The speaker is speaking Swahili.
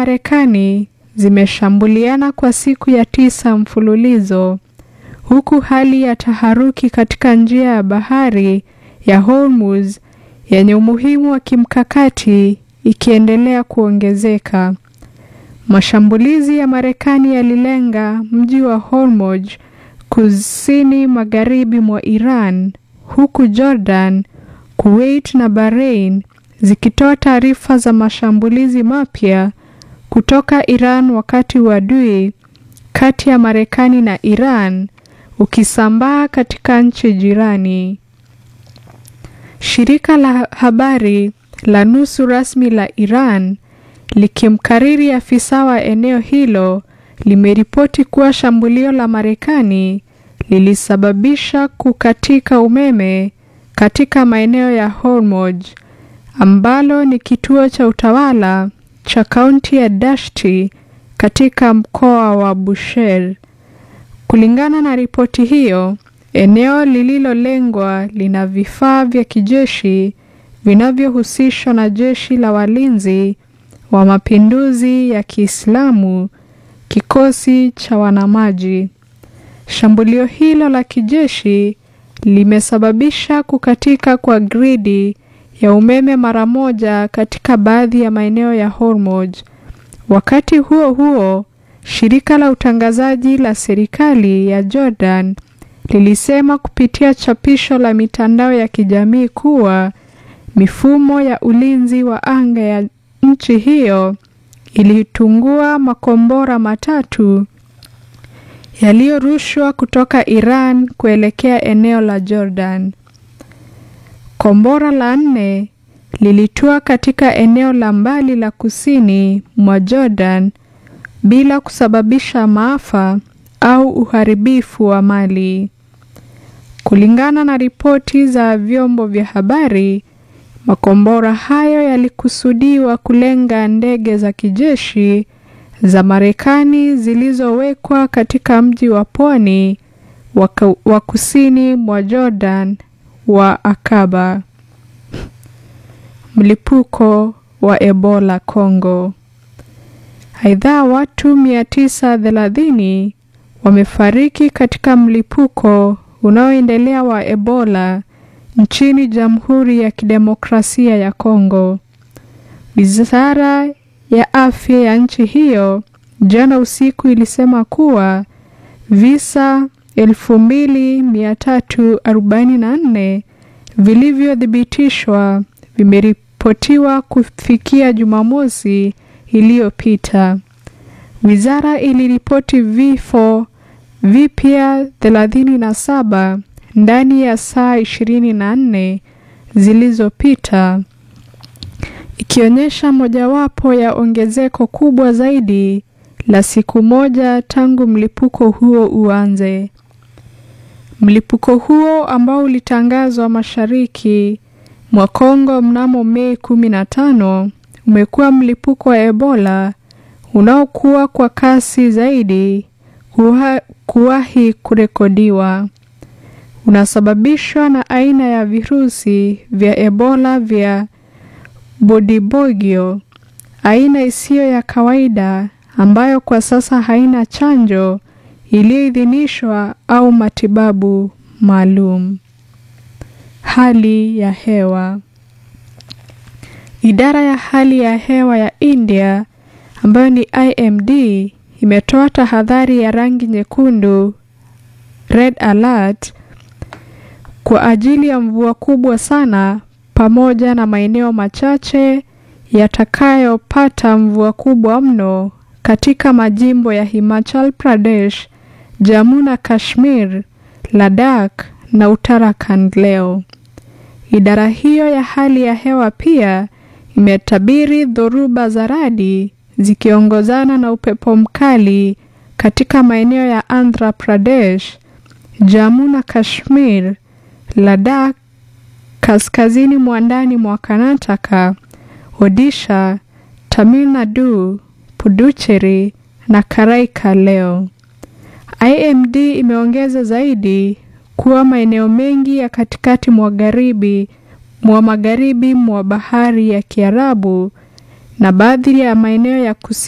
Marekani zimeshambuliana kwa siku ya 9 mfululizo, huku hali ya taharuki katika njia ya bahari ya Hormuz yenye umuhimu wa kimkakati ikiendelea kuongezeka. Mashambulizi ya Marekani yalilenga mji wa Hormuz kusini magharibi mwa Iran, huku Jordan, Kuwait na Bahrain zikitoa taarifa za mashambulizi mapya kutoka Iran, wakati uadui kati ya Marekani na Iran ukisambaa katika nchi jirani. Shirika la habari la nusu rasmi la Iran likimkariri afisa wa eneo hilo limeripoti kuwa shambulio la Marekani lilisababisha kukatika umeme katika maeneo ya Hormuz, ambalo ni kituo cha utawala cha kaunti ya Dashti katika mkoa wa Bushehr. Kulingana na ripoti hiyo, eneo lililolengwa lina vifaa vya kijeshi vinavyohusishwa na jeshi la walinzi wa mapinduzi ya Kiislamu, kikosi cha wanamaji. Shambulio hilo la kijeshi limesababisha kukatika kwa gridi ya umeme mara moja katika baadhi ya maeneo ya Hormuz. Wakati huo huo, shirika la utangazaji la serikali ya Jordan lilisema kupitia chapisho la mitandao ya kijamii kuwa mifumo ya ulinzi wa anga ya nchi hiyo ilitungua makombora 3 yaliyorushwa kutoka Iran kuelekea eneo la Jordan. Kombora la 4 lilitua katika eneo la mbali la kusini mwa Jordan bila kusababisha maafa au uharibifu wa mali. Kulingana na ripoti za vyombo vya habari, makombora hayo yalikusudiwa kulenga ndege za kijeshi za Marekani zilizowekwa katika mji wa pwani wa kusini mwa Jordan wa Aqaba. Mlipuko wa Ebola Kongo. Aidha, watu 930 wamefariki katika mlipuko unaoendelea wa Ebola nchini Jamhuri ya Kidemokrasia ya Kongo. Wizara ya afya ya nchi hiyo jana usiku ilisema kuwa visa 2344 vilivyothibitishwa vimeripotiwa kufikia Jumamosi iliyopita. Wizara iliripoti vifo vipya 37 ndani ya saa 24 zilizopita, ikionyesha mojawapo ya ongezeko kubwa zaidi la siku moja tangu mlipuko huo uanze. Mlipuko huo ambao ulitangazwa mashariki mwa Kongo mnamo Mei 15 umekuwa mlipuko wa Ebola unaokuwa kwa kasi zaidi kuwahi kurekodiwa. Unasababishwa na aina ya virusi vya Ebola vya Bundibugyo, aina isiyo ya kawaida ambayo kwa sasa haina chanjo iliyoidhinishwa au matibabu maalum. Hali ya hewa. Idara ya hali ya hewa ya India ambayo ni IMD imetoa tahadhari ya rangi nyekundu, red alert, kwa ajili ya mvua kubwa sana pamoja na maeneo machache yatakayopata mvua kubwa mno katika majimbo ya Himachal Pradesh, Jammu na Kashmir, Ladakh na Uttarakhand leo. Idara hiyo ya hali ya hewa pia imetabiri dhoruba za radi zikiongozana na upepo mkali katika maeneo ya Andhra Pradesh, Jammu na Kashmir, Ladakh, kaskazini mwa ndani mwa Karnataka, Odisha, Tamil Nadu, Puducherry na Karaika leo. IMD imeongeza zaidi kuwa maeneo mengi ya katikati mwa magharibi mwa bahari ya Kiarabu na baadhi ya maeneo ya kusini